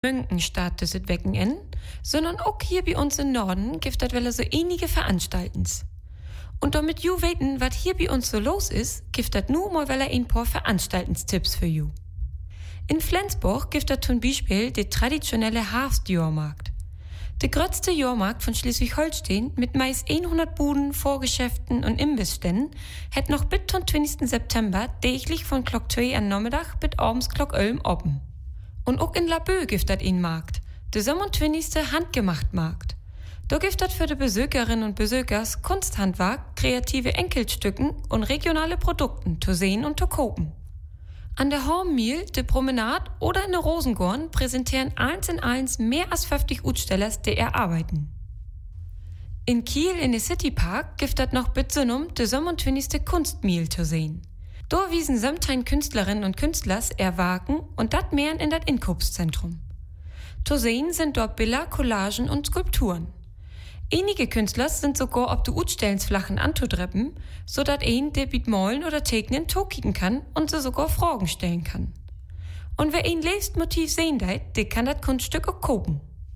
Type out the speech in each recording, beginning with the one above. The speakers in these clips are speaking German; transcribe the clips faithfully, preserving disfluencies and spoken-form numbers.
Münken staat das wecken in, sondern auch hier bei uns im Norden gibt es wel so einige Veranstaltens. Und damit ju weten, was hier bei uns so los ist, gibt es nu mal wel ein paar Veranstaltungstipps für ju. In Flensburg gibt es zum Beispiel den traditionelle Herbstjahrmarkt. Der größte Jahrmarkt von Schleswig-Holstein mit meist hundert Buden, Vorgeschäften und Imbissständen hat noch bis zum zwanzigsten September täglich von Glock zwei am Nachmittag bis abends Glock elf offen. Und auch in Laboe gibt es einen Markt, der siebenundzwanzigste Handgemachtmarkt. Da gibt es für die Besucherinnen und Besucher Kunsthandwerk, kreative Enkelstücken und regionale Produkte zu sehen und zu kaufen. An der Hornmiel, der Promenade oder in der Rosengorn präsentieren eins in eins mehr als fünfzig Ausstellers, die erarbeiten. In Kiel in der Citypark gibt es noch bis zum der siebenundzwanzigste Kunstmiel zu sehen. Da wiesen sämtliche Künstlerinnen und Künstlers erwaken und dat mehr in das Inkaufszentrum. Zu sehen sind dort Bilder, Collagen und Skulpturen. Einige Künstler sind sogar auf die Utstellensflachen anzudreppen, so dat ein der bit malen oder tegnen tokicken kann und so sogar Fragen stellen kann. Und wer ein Lebensmotiv sehen deit, der kann dat Kunststück auch kaufen.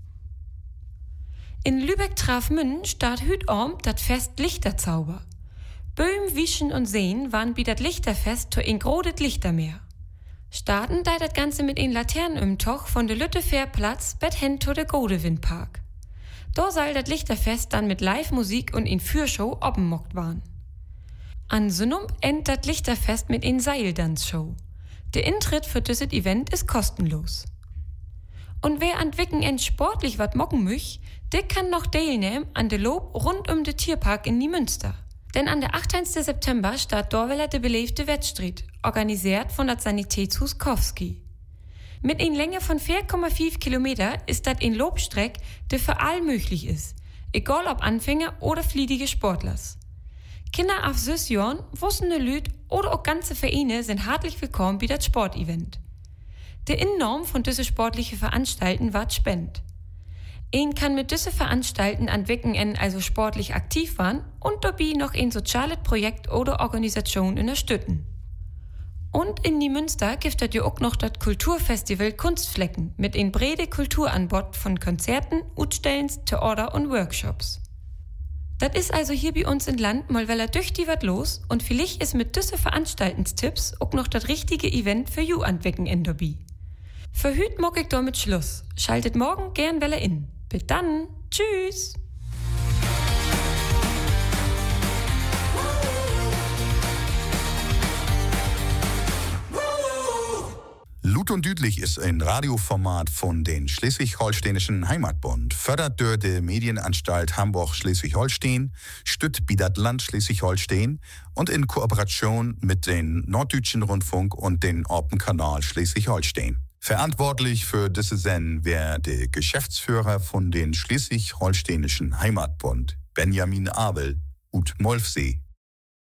In Lübeck-Trafmünden staat hüt Abend dat Fest Lichterzauber. Böhm, Wischen und Seen waren bi dat Lichterfest zu ein grodet Lichtermeer. Starten deit dat Ganze mit ein Laternenumtoch von de Lüttefährplatz bet hen to de Godewindpark. Da soll das Lichterfest dann mit Live-Musik und in Führshow oppenmockt waren. An Sonnum endet das Lichterfest mit in Seildanzshow. Der Eintritt für dieses Event ist kostenlos. Und wer an Wochenend sportlich wat mocken möch, der kann noch teilnehmen an de Lob rund um de Tierpark in Niemünster. Denn an der achtzehnten September startet Dorweller de belebte Wettstreit, organisiert von das Sanitätshus Kowski. Mit einer Länge von vier Komma fünf Kilometer ist das ein Lobstreck, der für all möglich ist, egal ob Anfänger oder fliedige Sportlers. Kinder auf süß Jahren, wussende Lüd oder auch ganze Vereine sind herzlich willkommen bei das Sportevent. Der Innennorm von diese sportliche Veranstalten war Spend. Ein kann mit diese Veranstalten an Wochenenden also sportlich aktiv waren und dabei noch ein soziales Projekt oder Organisation unterstützen. Und in Niemünster gibt es ja auch noch das Kulturfestival Kunstflecken mit ein brede Kulturanbot von Konzerten, Utstellens, Theater und Workshops. Das ist also hier bei uns im Land mal weller düchtig wat los und vielleicht ist mit düsse Veranstaltungstipps auch noch das richtige Event für you an Wochenende dabei. Für hüt mock ich damit Schluss. Schaltet morgen gern weller in. Bis dann. Tschüss. Lut und Düdlich ist ein Radioformat von den Schleswig-Holsteinischen Heimatbund, fördert durch die Medienanstalt Hamburg-Schleswig-Holstein, stützt Bidat Land Schleswig-Holstein und in Kooperation mit den Norddeutschen Rundfunk und den Orpen-Kanal Schleswig-Holstein. Verantwortlich für diese Sendung wäre der Geschäftsführer von den Schleswig-Holsteinischen Heimatbund, Benjamin Abel, ut Molfsee.